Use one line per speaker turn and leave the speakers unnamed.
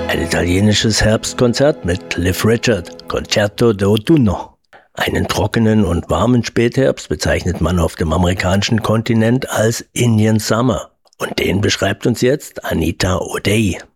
Ein italienisches Herbstkonzert mit Cliff Richard, Concerto d'Autunno. Einen trockenen und warmen Spätherbst bezeichnet man auf dem amerikanischen Kontinent als Indian Summer. Und den beschreibt uns jetzt Anita O'Day.